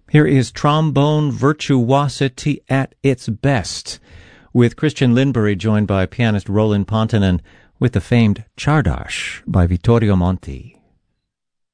Here is trombone virtuosity at its best, with Christian Lindbergh joined by pianist Roland Pontonen with the famed Czardas by Vittorio Monti.